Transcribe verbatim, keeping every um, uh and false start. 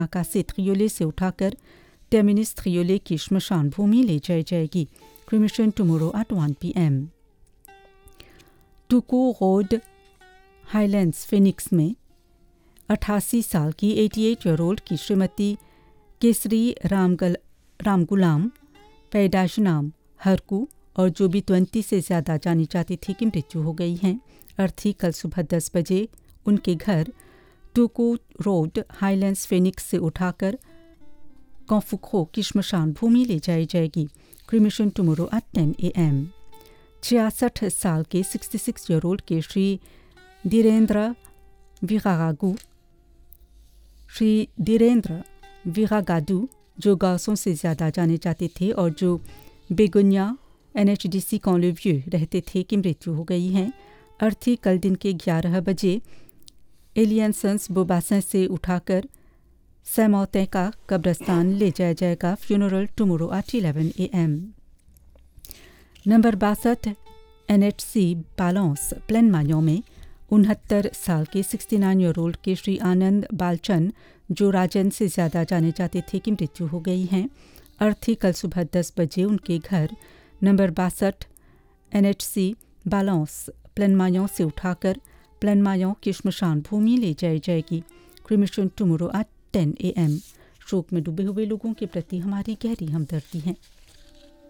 नाका से त्रियोले से उठाकर टर्मिनस त्रियोले की श्मशान भूमि ले जाई जाएगी। Cremation tomorrow at one P M. टुको road highlands Phoenix में अट्ठासी साल की अट्ठासी ईयर ओल्ड की श्रीमती केसरी रामगल रामगुलाम पैदाश नाम हरकू और जो भी ट्वेंटी से ज़्यादा जानी जाती थी की मृत्यु हो गई हैं। अर्थी कल सुबह दस बजे उनके घर टुको रोड हाईलैंड्स फिनिक्स से उठाकर कॉन्फुखो की श्मशान भूमि ले जाई जाएगी। क्रिमेशन टुमारो एट टेन ए एम। छियासठ साल के सिक्सटी सिक्स ईयर ओल्ड के श्री धीरेन्द्र विरागागू श्री धीरेन्द्र विरागादू जो गाँवों से ज़्यादा जाने जाते थे और जो Begunia N H D C कॉन्लेव्यू रहते थे की मृत्यु हो गई हैं। अर्थी कल दिन के ग्यारह बजे एलियंसंस बोबासन से उठाकर सैमौते का कब्रस्तान ले जाया जाएगा। Funeral tomorrow at eleven A M. Number बासठ एन एच सी बालौंस प्लेन मायों में उनहत्तर साल के सिक्सटी नाइन ईयर ओल्ड के श्री आनंद बालचंद जो राजन से ज़्यादा जाने जाते थे की मृत्यु हो गई हैं। अर्थी कल सुबह दस बजे उनके घर नंबर बासठ एन एच सी बालौंस प्लेन मायों से उठाकर प्लेन मायों की श्मशान भूमि ले जाई जाएगी। क्रिमेशन टुमारो एट टेन ए एम। शोक में डूबे हुए लोगों के प्रति हमारी गहरी हमदर्दी है।